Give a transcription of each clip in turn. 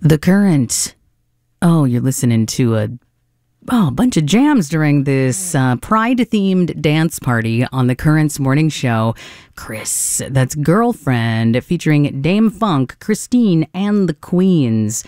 The Current. Oh, you're listening to a bunch of jams during this Pride-themed dance party on The Current's morning show. Chris, that's Girlfriend, featuring Dame Funk, Christine, and the Queens.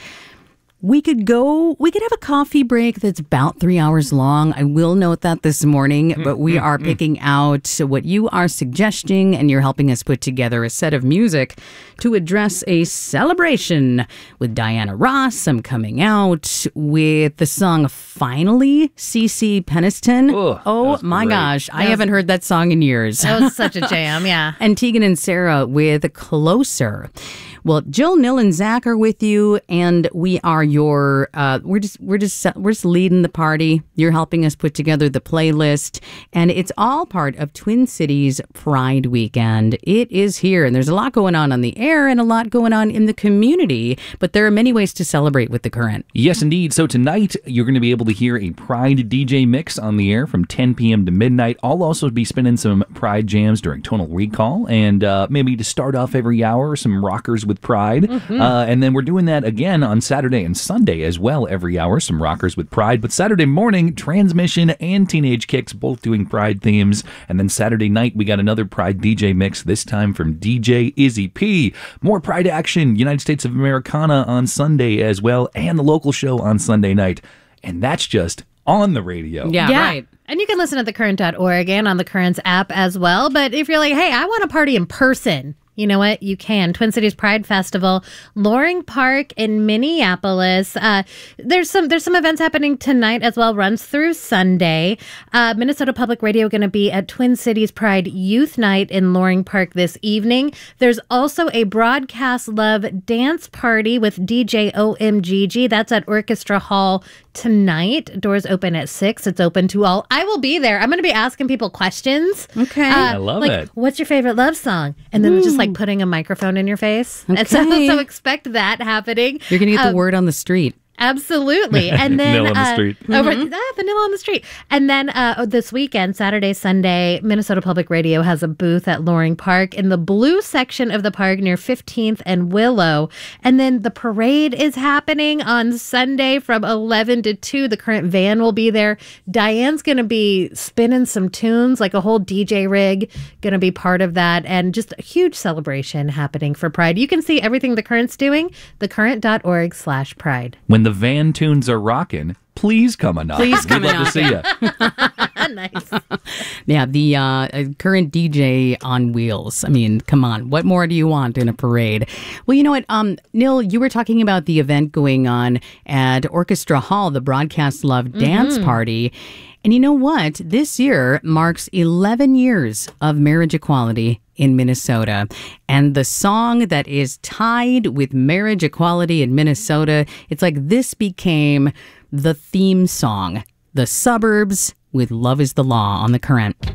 We could have a coffee break that's about 3 hours long. I will note that this morning, but we are picking out what you are suggesting, and you're helping us put together a set of music to address a celebration with Diana Ross. I'm coming out with the song Finally, CeCe Peniston. Oh my gosh, I haven't heard that song in years. That was such a jam, yeah. And Tegan and Sarah with Closer. Well, Jill, Nil, and Zach are with you, and we are your. We're just leading the party. You're helping us put together the playlist, and it's all part of Twin Cities Pride Weekend. It is here, and there's a lot going on the air and a lot going on in the community. But there are many ways to celebrate with The Current. Yes, indeed. So tonight you're going to be able to hear a Pride DJ mix on the air from 10 p.m. to midnight. I'll also be spinning some Pride jams during Tonal Recall, and maybe to start off every hour, some rockers with Pride. And then we're doing that again on Saturday and Sunday as well, every hour, some rockers with Pride. But Saturday morning, Transmission and Teenage Kicks, both doing Pride themes. And then Saturday night, we got another Pride DJ mix, this time from DJ Izzy P. More Pride action, United States of Americana on Sunday as well, and the local show on Sunday night. And that's just on the radio. Yeah, right. And you can listen at thecurrent.org and on the Current's app as well. But if you're like, hey, I want to party in person, you know what? You can. Twin Cities Pride Festival, Loring Park in Minneapolis. There's some events happening tonight as well. Runs through Sunday. Minnesota Public Radio going to be at Twin Cities Pride Youth Night in Loring Park this evening. There's also a Broadcast Love dance party with DJ OMGG. That's at Orchestra Hall tonight. Doors open at 6. It's open to all. I will be there. I'm going to be asking people questions. Okay. I love it. What's your favorite love song? And then just like putting a microphone in your face. Okay. And so expect that happening. You're going to get the word on the street. Absolutely. And then Nil on the street. Vanilla on the street. And then this weekend, Saturday, Sunday, Minnesota Public Radio has a booth at Loring Park in the blue section of the park near 15th and Willow. And then the parade is happening on Sunday from 11 to 2. The Current van will be there. Diane's going to be spinning some tunes, like a whole DJ rig, going to be part of that. And just a huge celebration happening for Pride. You can see everything The Current's doing, thecurrent.org/pride. When the van tunes are rocking, please come a knock. Please come We'd love to see you. Nice. Yeah, the Current DJ on wheels. I mean, come on. What more do you want in a parade? Well, you know what, Nil, you were talking about the event going on at Orchestra Hall, the Broadcast Love dance party. And you know what? This year marks 11 years of marriage equality in Minnesota. And the song that is tied with marriage equality in Minnesota, it's like this became the theme song. The Suburbs with Love is the Law on The Current.